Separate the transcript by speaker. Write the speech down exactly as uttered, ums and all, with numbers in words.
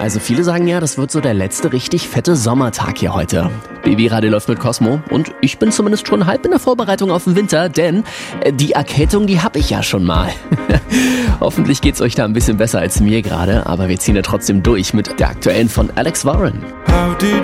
Speaker 1: Also viele sagen ja, das wird so der letzte richtig fette Sommertag hier heute. B B-Radio läuft mit Cosmo und ich bin zumindest schon halb in der Vorbereitung auf den Winter, denn äh, die Erkältung, die hab ich ja schon mal. Hoffentlich geht's euch da ein bisschen besser als mir gerade, aber wir ziehen ja trotzdem durch mit der aktuellen von Alex Warren.